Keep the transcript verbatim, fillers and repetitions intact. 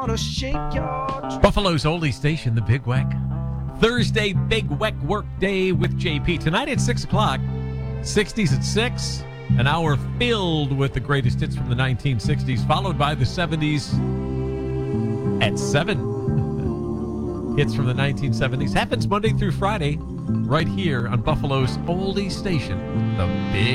to shake your... Buffalo's oldie station, the Big Weck. Thursday, Big Weck Work Day with J P. Tonight at six o'clock, sixties at six. An hour filled with the greatest hits from the nineteen sixties, followed by the seventies at seven. Hits from the nineteen seventies. Happens Monday through Friday, right here on Buffalo's oldie station, the Big